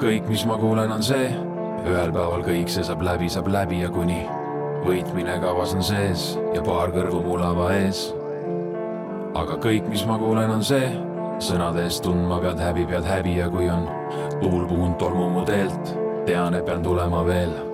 kõik, mis ma kuulen, on see, ühel päeval kõik see saab läbi ja kuni võitmine kavas on sees ja paar kõrvu mu lava ees. Aga kõik, mis ma kuulen, on see, sõnade eest tundma pead häbi ja kui on tuul puhunud tolmu mu teelt, tean, et pean tulema veel.